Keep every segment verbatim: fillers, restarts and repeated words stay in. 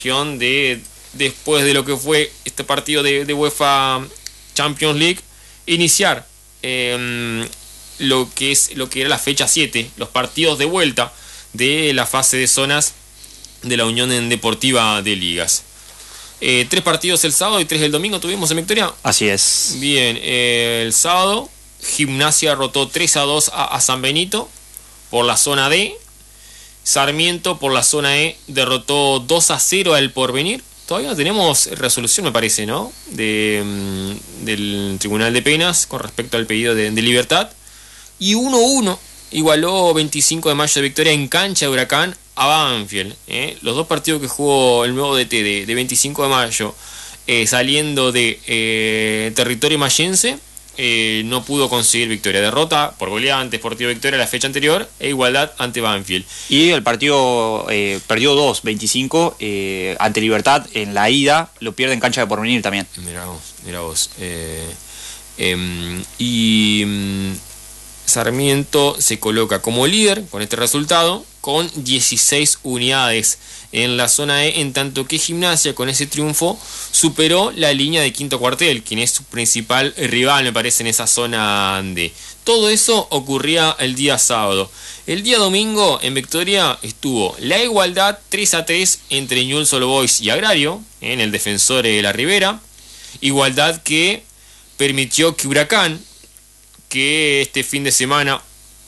de después de lo que fue este partido de, de UEFA Champions League, iniciar eh, lo que es lo que era la fecha siete, los partidos de vuelta de la fase de zonas de la Unión Deportiva de Ligas. Eh, tres partidos el sábado y tres el domingo tuvimos en Victoria. Así es. Bien, eh, el sábado Gimnasia derrotó tres a dos a, a San Benito por la zona D. Sarmiento por la zona E derrotó dos a cero al Porvenir. Todavía no tenemos resolución, me parece, ¿no? De, mm, del Tribunal de Penas con respecto al pedido de, de Libertad. Y uno a uno igualó veinticinco de mayo de Victoria en cancha de Huracán a Banfield. ¿eh? Los dos partidos que jugó el nuevo D T de, de veinticinco de mayo eh, saliendo de eh, territorio mayense. Eh, no pudo conseguir victoria. Derrota por goleada ante Sportivo Victoria la fecha anterior e igualdad ante Banfield. Y el partido eh, perdió dos veinticinco eh, ante Libertad en la ida, lo pierde en cancha de Porvenir también. Mirá vos, mirá vos. Eh, eh, y mm, Sarmiento se coloca como líder con este resultado con dieciséis unidades en la zona E, en tanto que Gimnasia con ese triunfo superó la línea de quinto cuartel, quien es su principal rival, me parece, en esa zona D. Todo eso ocurría el día sábado. El día domingo en Victoria estuvo la igualdad tres a tres entre Newell's Old Boys y Agrario, en el Defensor de la Ribera. Igualdad que permitió que Huracán, que este fin de semana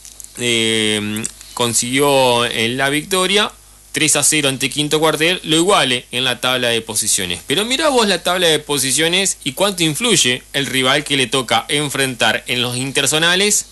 eh, consiguió en la victoria tres a cero ante Quinto Cuartel, lo iguale en la tabla de posiciones. Pero mirá vos la tabla de posiciones y cuánto influye el rival que le toca enfrentar en los interzonales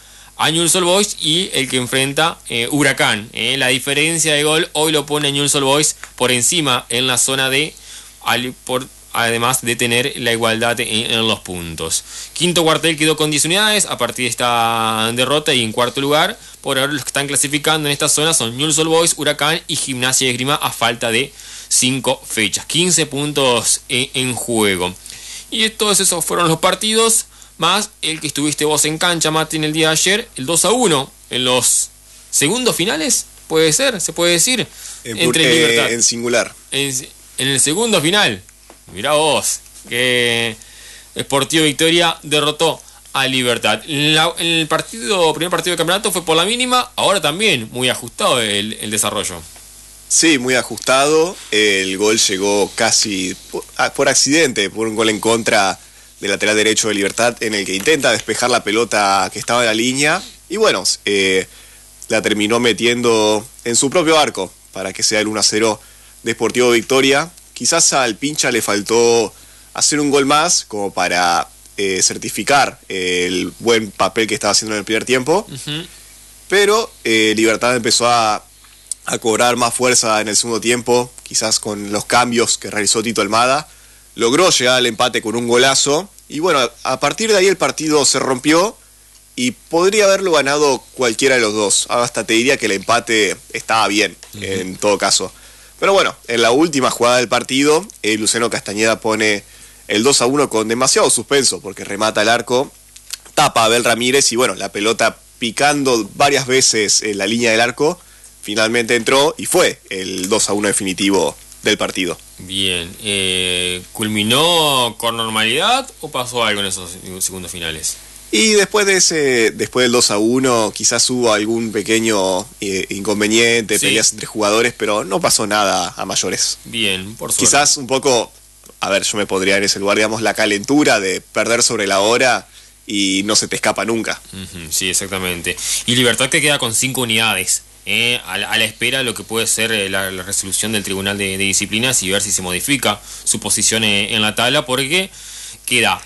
a Newell's Old Boys y el que enfrenta eh, Huracán. Eh. La diferencia de gol hoy lo pone a Newell's Old Boys por encima en la zona D, al, por, además de tener la igualdad en, en los puntos. Quinto Cuartel quedó con diez unidades a partir de esta derrota y en cuarto lugar. Por ahora los que están clasificando en esta zona son Newell's Old Boys, Huracán y Gimnasia de Esgrima a falta de cinco fechas. quince puntos en, en juego. Y todos esos fueron los partidos, más el que estuviste vos en cancha, Martín, el día de ayer, el dos a uno en los segundos finales, puede ser, se puede decir, en, entre eh, Libertad. En singular. En, en el segundo final, mirá vos, que Sportivo Victoria derrotó a Libertad. La, el partido, primer partido de campeonato fue por la mínima, ahora también muy ajustado el, el desarrollo. Sí, muy ajustado. El gol llegó casi por, por accidente, por un gol en contra del lateral derecho de Libertad, en el que intenta despejar la pelota que estaba en la línea y bueno, eh, la terminó metiendo en su propio arco para que sea el uno a cero de Sportivo Victoria. Quizás al pincha le faltó hacer un gol más como para Eh, certificar eh, el buen papel que estaba haciendo en el primer tiempo, uh-huh. pero eh, Libertad empezó a, a cobrar más fuerza en el segundo tiempo, quizás con los cambios que realizó Tito Almada, logró llegar al empate con un golazo, y bueno, a partir de ahí el partido se rompió, y podría haberlo ganado cualquiera de los dos, hasta te diría que el empate estaba bien, uh-huh. en todo caso. Pero bueno, en la última jugada del partido, eh, Luciano Castañeda pone el dos a uno con demasiado suspenso, porque remata el arco, tapa a Abel Ramírez y bueno, la pelota picando varias veces en la línea del arco, finalmente entró y fue el dos a uno definitivo del partido. Bien, eh, ¿culminó con normalidad o pasó algo en esos segundos finales? Y después de ese, después del dos a uno, quizás hubo algún pequeño eh, inconveniente, sí. Peleas entre jugadores, pero no pasó nada a mayores. Bien, por suerte. Quizás un poco... A ver, yo me pondría en ese lugar, digamos, la calentura de perder sobre la hora y no se te escapa nunca. Uh-huh, sí, exactamente. Y Libertad que queda con cinco unidades, eh, a, la, a la espera de lo que puede ser eh, la, la resolución del Tribunal de, de Disciplinas y ver si se modifica su posición eh, en la tabla, porque queda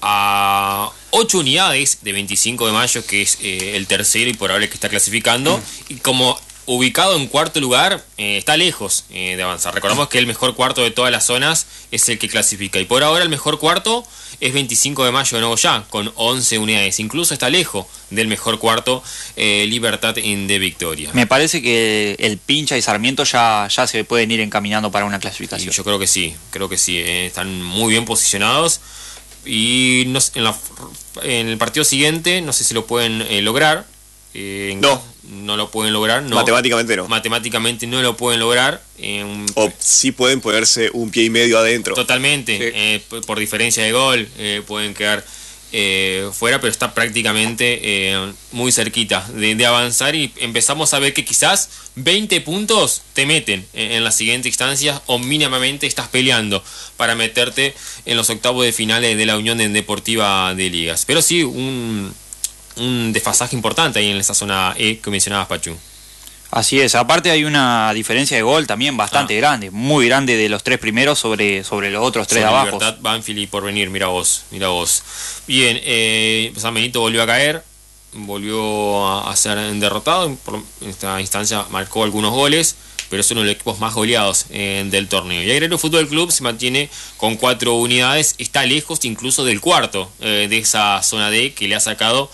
a ocho unidades de veinticinco de mayo, que es eh, el tercero y por ahora el que está clasificando, uh-huh. y como ubicado en cuarto lugar, eh, está lejos eh, de avanzar. Recordamos que el mejor cuarto de todas las zonas es el que clasifica. Y por ahora el mejor cuarto es veinticinco de mayo de Nogoyá, con once unidades. Incluso está lejos del mejor cuarto eh, Libertad de Victoria. Me parece que el Pincha y Sarmiento ya, ya se pueden ir encaminando para una clasificación. Y yo creo que sí, creo que sí. Eh, están muy bien posicionados. Y no, en, la, en el partido siguiente, no sé si lo pueden eh, lograr. Eh, no, no lo pueden lograr. No, matemáticamente no. Matemáticamente no lo pueden lograr. Eh, o sí pueden ponerse un pie y medio adentro. Totalmente, sí. eh, por diferencia de gol eh, pueden quedar eh, fuera, pero está prácticamente eh, muy cerquita de, de avanzar, y empezamos a ver que quizás veinte puntos te meten en, en la siguiente instancia, o mínimamente estás peleando para meterte en los octavos de finales de la Unión Deportiva de Ligas. Pero sí, un... un desfasaje importante ahí en esa zona E que mencionabas, Pachu. Así es, aparte hay una diferencia de gol también bastante ah. grande, muy grande de los tres primeros sobre, sobre los otros tres sobre de abajo. Libertad, Banfield y Porvenir, mira vos, mira vos. Bien, eh, San Benito volvió a caer, volvió a, a ser derrotado, por esta instancia marcó algunos goles, pero es uno de los equipos más goleados eh, del torneo. Y Agrero Fútbol Club se mantiene con cuatro unidades, está lejos incluso del cuarto eh, de esa zona D, que le ha sacado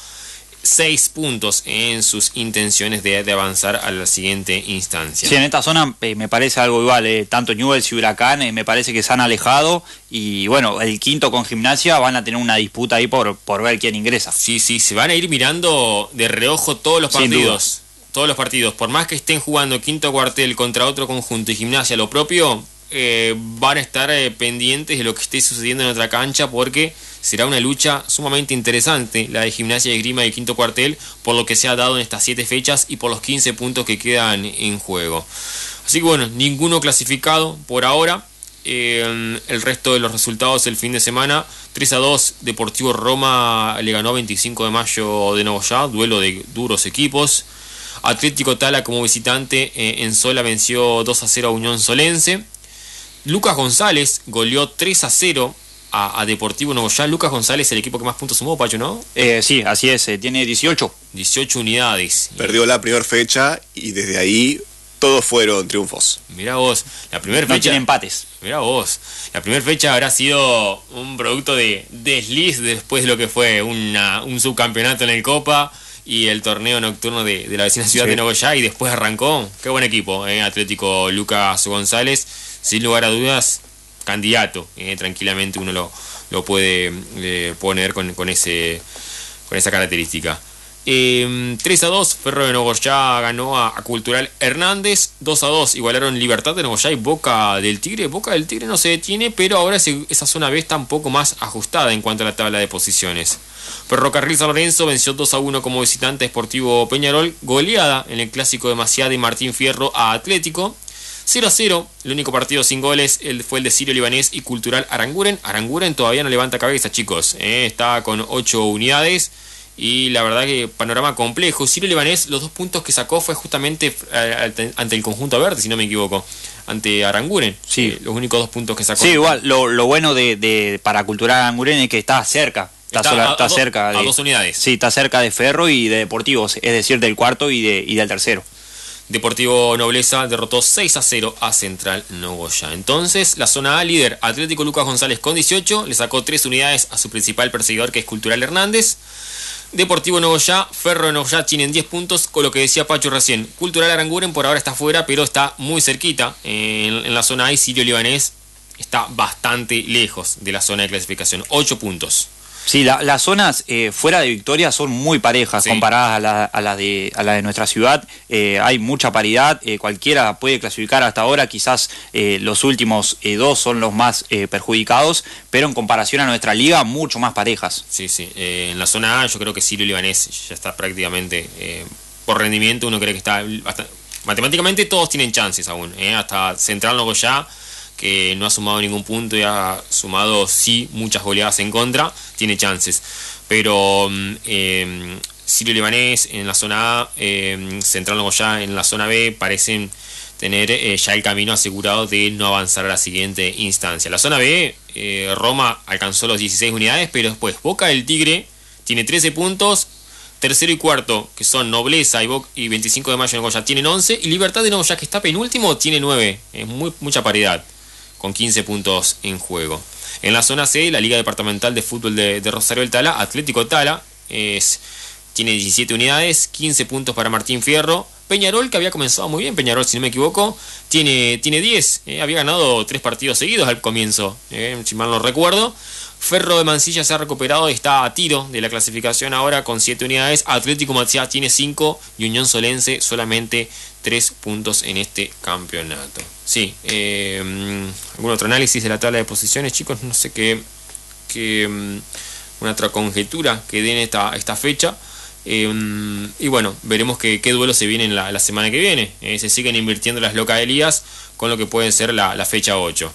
seis puntos en sus intenciones de, de avanzar a la siguiente instancia. Sí, en esta zona eh, me parece algo igual, eh, tanto Newell's y Huracán eh, me parece que se han alejado, y bueno, el quinto con Gimnasia van a tener una disputa ahí por, por ver quién ingresa. Sí, sí, se van a ir mirando de reojo todos los partidos, todos los partidos, por más que estén jugando quinto cuartel contra otro conjunto y Gimnasia lo propio, eh, van a estar eh, pendientes de lo que esté sucediendo en otra cancha, porque será una lucha sumamente interesante la de Gimnasia y Esgrima del quinto cuartel, por lo que se ha dado en estas siete fechas y por los quince puntos que quedan en juego. Así que bueno, ninguno clasificado por ahora. Eh, el resto de los resultados el fin de semana: tres a dos Deportivo Roma le ganó veinticinco de mayo de Nogoyá, duelo de duros equipos. Atlético Tala como visitante eh, en Sola venció dos a cero a Unión Solense. Lucas González goleó tres a cero A, a Deportivo Nogoyá. Lucas González, el equipo que más puntos sumó, Pacho, ¿no? Eh, sí, así es, eh, tiene dieciocho. dieciocho unidades. Perdió la primera fecha y desde ahí todos fueron triunfos. Mirá vos, la primera no fecha... tiene empates. Mirá vos, la primera fecha habrá sido un producto de desliz después de lo que fue una, un subcampeonato en el Copa y el torneo nocturno de, de la vecina ciudad sí. de Nogoyá, y después arrancó. Qué buen equipo, eh, Atlético Lucas González, sin lugar a dudas candidato, eh, tranquilamente uno lo, lo puede eh, poner con, con, ese, con esa característica. Eh, tres a dos Ferro de Nogoyá ganó a, a Cultural Hernández. Dos a dos igualaron Libertad de Nogoyá y Boca del Tigre. Boca del Tigre no se detiene, pero ahora ese, esa zona B está un poco más ajustada en cuanto a la tabla de posiciones. Ferrocarril San Lorenzo venció dos a uno como visitante a Sportivo Peñarol. Goleada en el clásico de Maciá de Martín Fierro a Atlético. cero a cero, el único partido sin goles el, fue el de Sirio Libanés y Cultural Aranguren. Aranguren todavía no levanta cabeza, chicos, eh, está con ocho unidades y la verdad que panorama complejo. Sirio Libanés, los dos puntos que sacó fue justamente eh, ante el conjunto verde, si no me equivoco, ante Aranguren. Sí. Eh, los únicos dos puntos que sacó. Sí, igual, lo, lo bueno de, de para Cultural Aranguren es que está cerca. Está, está, sola, a, está a cerca. Do, de, a dos unidades. Sí, está cerca de Ferro y de Deportivos, es decir, del cuarto y, de, y del tercero. Deportivo Nobleza derrotó seis a cero a Central Nogoyá. Entonces, la zona A líder, Atlético Lucas González con dieciocho, le sacó tres unidades a su principal perseguidor, que es Cultural Hernández. Deportivo Nogoyá, Ferro de Nogoyá tienen diez puntos, con lo que decía Pacho recién. Cultural Aranguren por ahora está fuera, pero está muy cerquita en, en la zona A, y Sirio Libanés está bastante lejos de la zona de clasificación, ocho puntos. Sí, la, las zonas eh, fuera de Victoria son muy parejas, sí, comparadas a la, a la, de, a la de nuestra ciudad. Eh, hay mucha paridad, eh, cualquiera puede clasificar hasta ahora, quizás eh, los últimos eh, dos son los más eh, perjudicados, pero en comparación a nuestra liga, mucho más parejas. Sí, sí, eh, en la zona A yo creo que Sirio Libanés ya está prácticamente, eh, por rendimiento uno cree que está, bastante, matemáticamente todos tienen chances aún, eh, hasta Central Nogoyá, que no ha sumado ningún punto y ha sumado sí muchas goleadas en contra, tiene chances. Pero eh, Sirio Libanés en la zona A, eh, Central Nogoyá en la zona B parecen tener eh, ya el camino asegurado de no avanzar a la siguiente instancia. La zona B, eh, Roma alcanzó los dieciséis unidades, pero después Boca del Tigre tiene trece puntos, tercero y cuarto, que son Nobleza y, Bo- y veinticinco de mayo de Nogoyá, tienen once, y Libertad de Nogoyá, que está penúltimo, tiene nueve. Es muy, mucha paridad, con quince puntos en juego. En la zona C, la Liga Departamental de Fútbol de, de Rosario del Tala, Atlético Tala, es, tiene diecisiete unidades, quince puntos para Martín Fierro, Peñarol, que había comenzado muy bien, Peñarol, si no me equivoco, tiene tiene diez, eh, había ganado tres partidos seguidos al comienzo, eh, si mal no recuerdo. Ferro de Mansilla se ha recuperado y está a tiro de la clasificación ahora con siete unidades. Atlético Matías tiene cinco y Unión Solense solamente tres puntos en este campeonato. Sí, eh, algún otro análisis de la tabla de posiciones, chicos, no sé qué, qué una otra conjetura que den esta, esta fecha. Eh, y bueno, veremos qué, qué duelo se viene en la, la semana que viene. Eh, se siguen invirtiendo las localías con lo que puede ser la, la fecha ocho.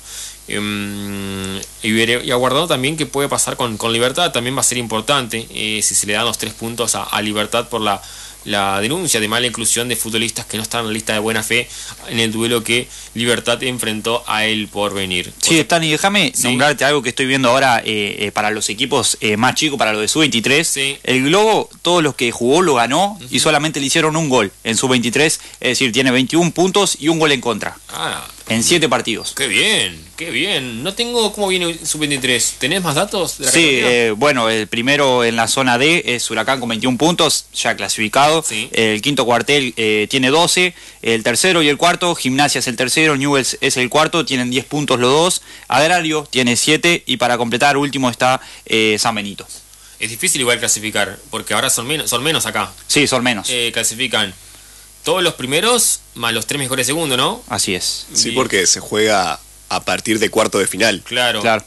Um, y, veré, y aguardando también qué puede pasar con, con Libertad. También va a ser importante eh, si se le dan los tres puntos a, a Libertad por la, la denuncia de mala inclusión de futbolistas que no están en la lista de buena fe en el duelo que Libertad enfrentó a El Porvenir. Sí, Stani, déjame ¿Sí? nombrarte algo que estoy viendo ahora eh, eh, para los equipos eh, más chicos, para los de sub veintitrés. Sí. El Globo, todos los que jugó lo ganó uh-huh. y solamente le hicieron un gol en sub veintitrés, es decir, tiene veintiún puntos y un gol en contra. Ah, en siete partidos. Qué bien, qué bien. No tengo cómo viene sub veintitrés. ¿Tenés más datos de la Sí, eh, bueno, el primero en la zona D es Huracán con veintiún puntos, ya clasificado. Sí. El quinto cuartel eh, tiene doce. El tercero y el cuarto, Gimnasia es el tercero, Newell's es el cuarto, tienen diez puntos los dos. Agrario tiene siete y para completar último está eh, San Benito. Es difícil igual clasificar, porque ahora son menos, son menos acá. Sí, son menos. Eh, clasifican todos los primeros más los tres mejores segundos, ¿no? Así es. Sí, porque se juega a partir de cuarto de final. Claro. claro.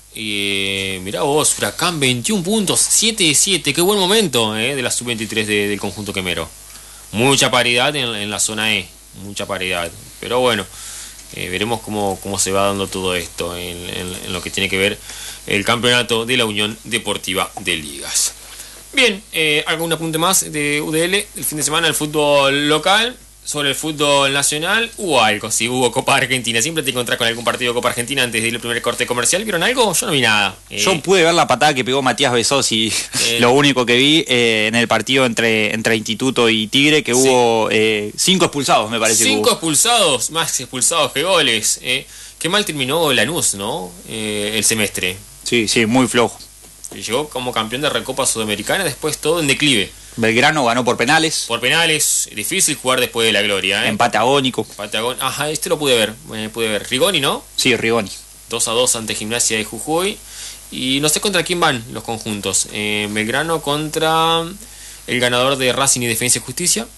Y eh, mirá vos, Huracán veintiún puntos, siete de siete, qué buen momento eh, de la sub veintitrés de, del conjunto quemero. Mucha paridad en, en la zona E, mucha paridad. Pero bueno, eh, veremos cómo, cómo se va dando todo esto en, en, en lo que tiene que ver el campeonato de la Unión Deportiva de Ligas. Bien, eh, algún apunte más de U D L, el fin de semana el fútbol local. Sobre el fútbol nacional, hubo algo, sí, hubo Copa Argentina. Siempre te encontrás con algún partido de Copa Argentina antes de ir al primer corte comercial. ¿Vieron algo? Yo no vi nada. Eh, Yo pude ver la patada que pegó Matías Besosi, eh, lo único que vi eh, en el partido entre, entre Instituto y Tigre, que sí. hubo eh, cinco expulsados, me parece. Cinco que hubo. expulsados, más expulsados que goles. Eh. Qué mal terminó Lanús, ¿no? Eh, el semestre. Sí, sí, muy flojo. Llegó como campeón de Recopa Sudamericana, después todo en declive. Belgrano ganó por penales. Por penales, difícil jugar después de la gloria, ¿eh? Empate agónico. Empate agónico. Ajá, este lo pude ver, eh, pude ver. Rigoni, ¿no? Sí, Rigoni. dos a dos ante Gimnasia de Jujuy. Y no sé contra quién van los conjuntos. Eh, Belgrano contra el ganador de Racing y Defensa y Justicia.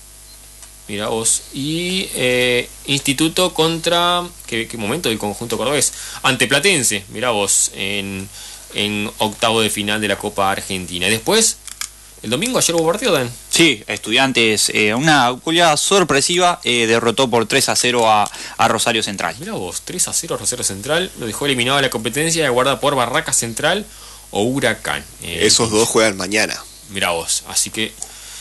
Mira vos. Y eh, Instituto contra... ¿Qué, qué momento del conjunto cordobés? Ante Platense, mira vos, en, en octavo de final de la Copa Argentina. Y después... El domingo ayer hubo partido también. Sí, Estudiantes, eh, una goleada sorpresiva, eh, derrotó por tres a cero a, a Rosario Central. Mirá vos, tres a cero a Rosario Central, lo dejó eliminado de la competencia y aguarda por Barraca Central o Huracán. Eh, Esos dos juegan mañana. Mirá vos, así que...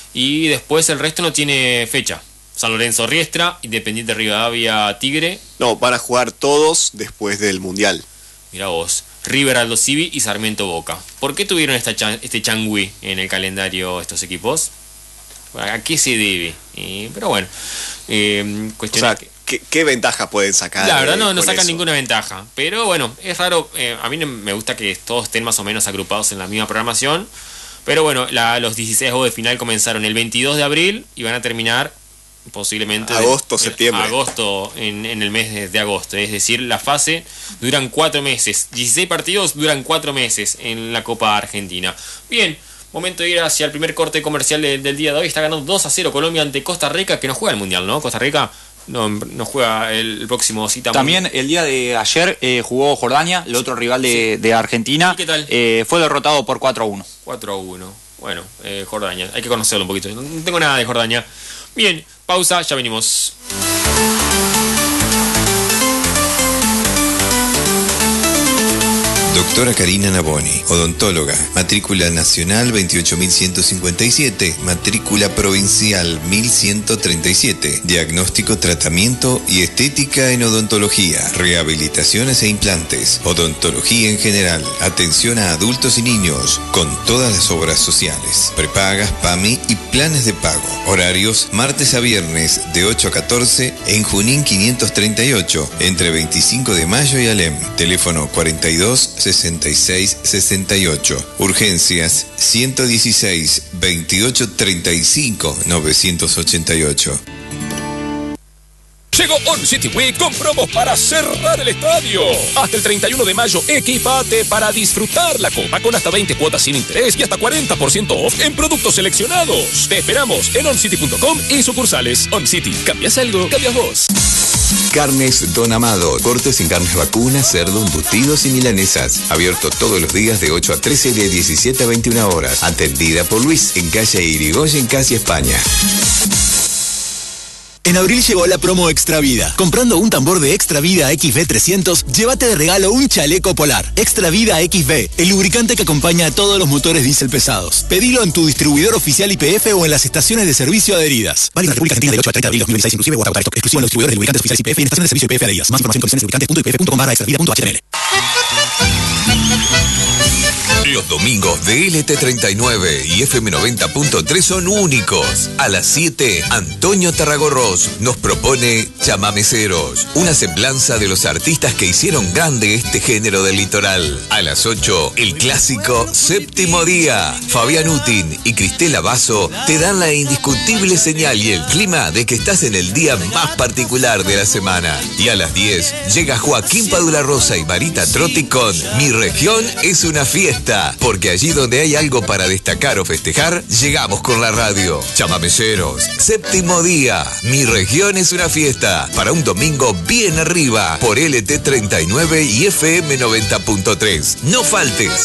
Y después el resto no tiene fecha. San Lorenzo Riestra, Independiente Rivadavia Tigre. No, van a jugar todos después del Mundial. Mirá vos. River Aldo Civi y Sarmiento Boca. ¿Por qué tuvieron esta chan, este changüí en el calendario estos equipos? ¿A qué se debe? Eh, pero bueno, eh, cuestión o sea, que... ¿qué, ¿qué ventaja pueden sacar? La verdad eh, no, no sacan eso? ninguna ventaja. Pero bueno, es raro. Eh, a mí me gusta que todos estén más o menos agrupados en la misma programación. Pero bueno, la, los dieciséis de final comenzaron el veintidós de abril y van a terminar... posiblemente agosto, de, septiembre. Agosto, en, en el mes de, de agosto. Es decir, la fase duran cuatro meses. dieciséis partidos duran cuatro meses en la Copa Argentina. Bien, momento de ir hacia el primer corte comercial de, del día de hoy. Está ganando dos a cero Colombia ante Costa Rica, que no juega el Mundial, ¿no? Costa Rica no, no juega el, el próximo cita. También mundial. El día de ayer eh, jugó Jordania, el otro rival de, sí. de Argentina. ¿Y qué tal? Eh, fue derrotado por cuatro a uno. cuatro a uno. Bueno, eh, Jordania. Hay que conocerlo un poquito. No tengo nada de Jordania. Bien, pausa, ya venimos. Doctora Karina Naboni, odontóloga, matrícula nacional veintiocho mil ciento cincuenta y siete, matrícula provincial mil ciento treinta y siete, diagnóstico, tratamiento y estética en odontología, rehabilitaciones e implantes, odontología en general, atención a adultos y niños, con todas las obras sociales, prepagas, P A M I y planes de pago, horarios martes a viernes de ocho a catorce en Junín quinientos treinta y ocho, entre veinticinco de mayo y Alem, teléfono cuarenta y dos sesenta y seis sesenta y ocho. Urgencias ciento dieciséis veintiocho treinta y cinco novecientos ochenta y ocho. Llegó On City Week con promos para cerrar el estadio. Hasta el treinta y uno de mayo, equipate para disfrutar la Copa con hasta veinte cuotas sin interés y hasta cuarenta por ciento off en productos seleccionados. Te esperamos en on city punto com y sucursales. On City, cambias algo, cambias vos. Carnes Don Amado. Cortes sin carnes vacunas, cerdo, embutidos y milanesas. Abierto todos los días de ocho a trece y de diecisiete a veintiuna horas. Atendida por Luis en calle Irigoyen, casi España. En abril llegó la promo Extra Vida. Comprando un tambor de Extra Vida X V trescientos, llévate de regalo un chaleco polar. Extra Vida X V, el lubricante que acompaña a todos los motores diésel pesados. Pedilo en tu distribuidor oficial Y P F o en las estaciones de servicio adheridas. Válido en la República Argentina del ocho al treinta de abril de dos mil veintiséis inclusive o hasta agotar stock. Exclusivo en los distribuidores de lubricantes oficiales Y P F y en estaciones de servicio Y P F adheridas. Más información en condiciones lubricantes punto i p f punto com barra extra vida punto h t m l. Los domingos de L T treinta y nueve y F M noventa punto tres son únicos. A las siete, Antonio Tarragorros nos propone Chamameceros, una semblanza de los artistas que hicieron grande este género del litoral. A las ocho, el clásico Séptimo Día. Fabián Utin y Cristela Basso te dan la indiscutible señal y el clima de que estás en el día más particular de la semana. Y a las diez, llega Joaquín Padula Rosa y Marita Trotti con Mi Región es una fiesta. Porque allí donde hay algo para destacar o festejar, llegamos con la radio. Chamameceros, Séptimo Día, Mi Región es una fiesta. Para un domingo bien arriba, por L T treinta y nueve y F M noventa punto tres. No faltes.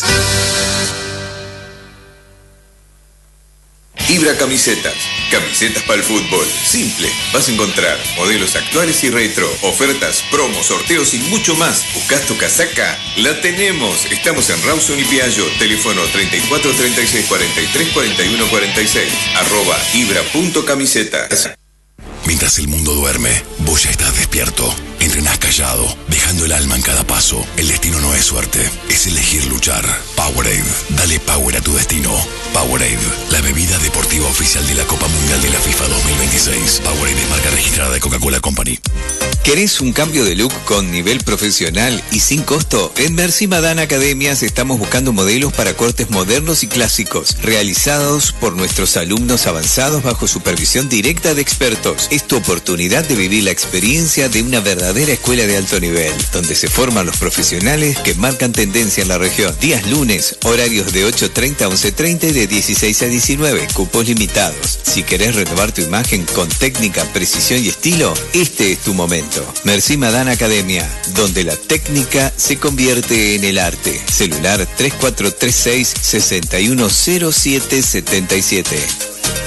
Ibra Camisetas. Camisetas para el fútbol. Simple. Vas a encontrar modelos actuales y retro, ofertas, promos, sorteos y mucho más. ¿Buscas tu casaca? La tenemos. Estamos en Rawson y Piaggio. Teléfono treinta y cuatro, treinta y seis, cuarenta y tres, cuarenta y uno, cuarenta y seis. Arroba ibra.camisetas. Mientras el mundo duerme, vos ya estás despierto. Entrenás callado, dejando el alma en cada paso. El destino no es suerte, es elegir luchar. Powerade, dale power a tu destino. Powerade, la bebida deportiva oficial de la Copa Mundial de la FIFA dos mil veintiséis. Powerade es marca registrada de Coca-Cola Company. ¿Querés un cambio de look con nivel profesional y sin costo? En Mercy Madana Academias estamos buscando modelos para cortes modernos y clásicos, realizados por nuestros alumnos avanzados bajo supervisión directa de expertos. Es tu oportunidad de vivir la experiencia de una verdadera escuela de alto nivel, donde se forman los profesionales que marcan tendencia en la región. Días lunes, horarios de ocho treinta a once treinta y de dieciséis a diecinueve, cupos limitados. Si querés renovar tu imagen con técnica, precisión y estilo, este es tu momento. Mercy Madana Academia, donde la técnica se convierte en el arte. Celular tres cuatro tres seis, seis uno cero siete siete siete.